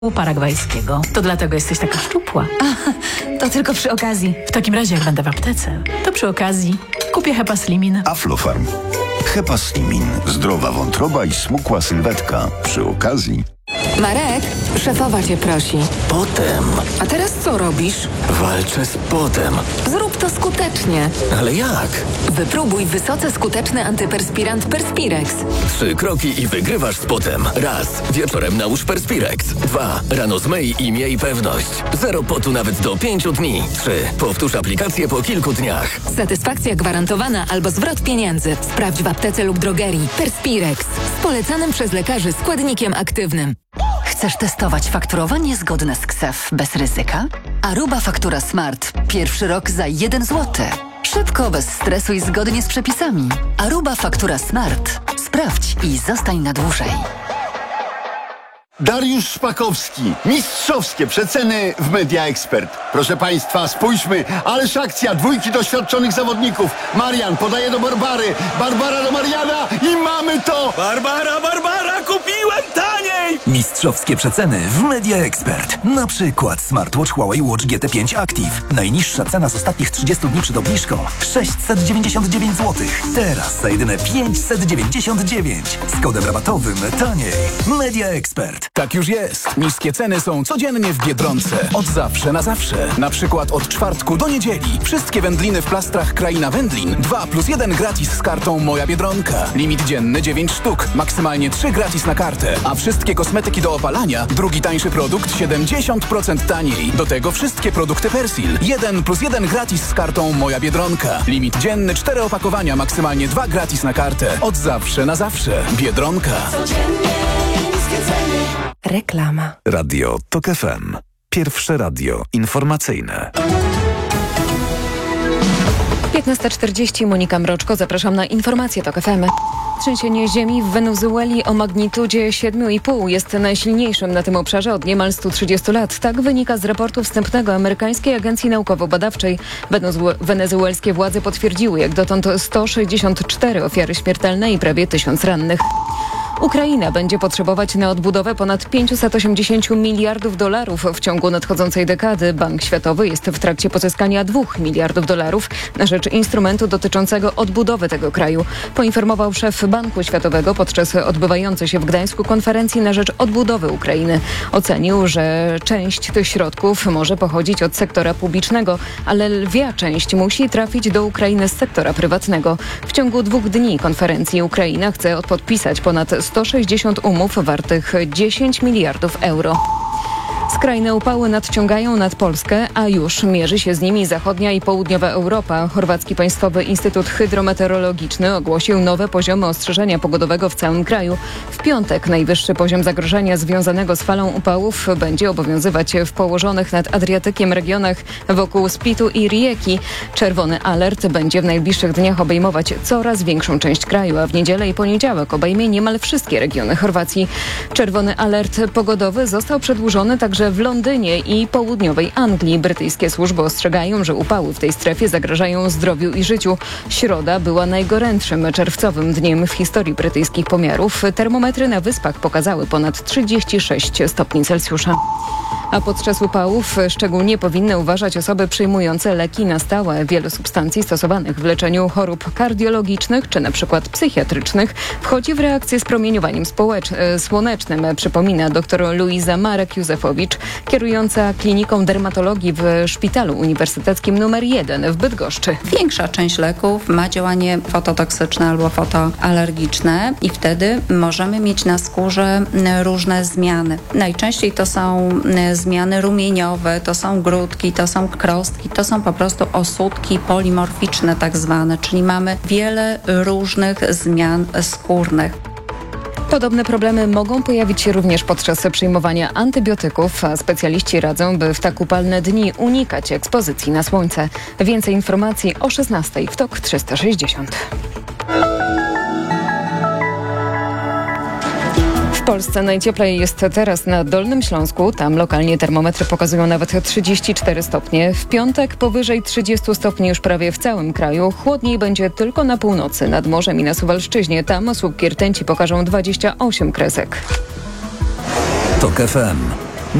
paragwajskiego. To dlatego jesteś taka szczupła. To tylko przy okazji. W takim razie, jak będę w aptece, to przy okazji kupię Hepaslimin. Aflofarm. Hepaslimin. Zdrowa wątroba i smukła sylwetka. Przy okazji. Marek, szefowa cię prosi. Potem. A teraz co robisz? Walczę z potem. Zrób to skutecznie. Ale jak? Wypróbuj wysoce skuteczny antyperspirant Perspirex. 3 kroki i wygrywasz z potem. Raz. Wieczorem nałóż Perspirex. 2. Rano zmyj i miej pewność. 0 potu nawet do 5 dni. 3. Powtórz aplikację po kilku dniach. Satysfakcja gwarantowana albo zwrot pieniędzy. Sprawdź w aptece lub drogerii. Perspirex. Z polecanym przez lekarzy składnikiem aktywnym. Chcesz testować fakturowanie zgodne z KSEF bez ryzyka? Aruba Faktura Smart. Pierwszy rok za 1 zł. Szybko, bez stresu i zgodnie z przepisami. Aruba Faktura Smart. Sprawdź i zostań na dłużej. Dariusz Szpakowski. Mistrzowskie przeceny w Media Expert. Proszę Państwa, spójrzmy. Ależ akcja. 2 doświadczonych zawodników. Marian podaje do Barbary. Barbara do Mariana i mamy to! Barbara, kupiłem taniej! Mistrzowskie przeceny w Media Expert. Na przykład smartwatch Huawei Watch GT5 Active. Najniższa cena z ostatnich 30 dni przed obniżką 699 zł. Teraz za jedyne 599. Z kodem rabatowym taniej. Media Expert. Tak już jest. Niskie ceny są codziennie w Biedronce. Od zawsze na zawsze. Na przykład od czwartku do niedzieli. Wszystkie wędliny w plastrach Kraina Wędlin. 2+1 gratis z kartą Moja Biedronka. Limit dzienny 9 sztuk. Maksymalnie 3 gratis na kartę. A wszystkie kosmetyki do opalania. Drugi tańszy produkt 70% taniej. Do tego wszystkie produkty Persil. 1+1 gratis z kartą Moja Biedronka. Limit dzienny 4 opakowania. Maksymalnie 2 gratis na kartę. Od zawsze na zawsze. Biedronka. Reklama. Radio TOK FM. Pierwsze radio informacyjne. 15:40, Monika Mroczko, zapraszam na informacje TOK FM. Trzęsienie ziemi w Wenezueli o magnitudzie 7,5 jest najsilniejszym na tym obszarze od niemal 130 lat. Tak wynika z raportu wstępnego amerykańskiej agencji naukowo-badawczej. Wenezuelskie władze potwierdziły jak dotąd 164 ofiary śmiertelne i prawie 1000 rannych. Ukraina będzie potrzebować na odbudowę ponad 580 miliardów dolarów w ciągu nadchodzącej dekady. Bank Światowy jest w trakcie pozyskania 2 miliardów dolarów na rzecz instrumentu dotyczącego odbudowy tego kraju. Poinformował szef Banku Światowego podczas odbywającej się w Gdańsku konferencji na rzecz odbudowy Ukrainy. Ocenił, że część tych środków może pochodzić od sektora publicznego, ale lwia część musi trafić do Ukrainy z sektora prywatnego. W ciągu 2 dni konferencji Ukraina chce podpisać ponad 160 umów wartych 10 miliardów euro. Skrajne upały nadciągają nad Polskę, a już mierzy się z nimi zachodnia i południowa Europa. Chorwacki Państwowy Instytut Hydrometeorologiczny ogłosił nowe poziomy ostrzeżenia pogodowego w całym kraju. W piątek najwyższy poziom zagrożenia związanego z falą upałów będzie obowiązywać w położonych nad Adriatykiem regionach wokół Splitu i Rijeki. Czerwony alert będzie w najbliższych dniach obejmować coraz większą część kraju, a w niedzielę i poniedziałek obejmie niemal wszystkie regiony Chorwacji. Czerwony alert pogodowy został przedłużony także w Londynie i południowej Anglii. Brytyjskie służby ostrzegają, że upały w tej strefie zagrażają zdrowiu i życiu. Środa była najgorętszym czerwcowym dniem w historii brytyjskich pomiarów. Termometry na wyspach pokazały ponad 36 stopni Celsjusza. A podczas upałów szczególnie powinny uważać osoby przyjmujące leki na stałe. Wiele substancji stosowanych w leczeniu chorób kardiologicznych czy na przykład psychiatrycznych wchodzi w reakcję z promieniowaniem słonecznym, przypomina dr Luiza Marek-Józefowicz, kierująca kliniką dermatologii w Szpitalu Uniwersyteckim nr 1 w Bydgoszczy. Większa część leków ma działanie fototoksyczne albo fotoalergiczne i wtedy możemy mieć na skórze różne zmiany. Najczęściej to są zmiany rumieniowe, to są grudki, to są krostki, to są po prostu osódki polimorficzne tak zwane, czyli mamy wiele różnych zmian skórnych. Podobne problemy mogą pojawić się również podczas przyjmowania antybiotyków, a specjaliści radzą, by w tak upalne dni unikać ekspozycji na słońce. Więcej informacji o 16:00 w TOK 360. W Polsce najcieplej jest teraz na Dolnym Śląsku. Tam lokalnie termometry pokazują nawet 34 stopnie. W piątek powyżej 30 stopni już prawie w całym kraju. Chłodniej będzie tylko na północy, nad morzem i na Suwalszczyźnie. Tam słupki rtęci pokażą 28 kresek. TOK FM.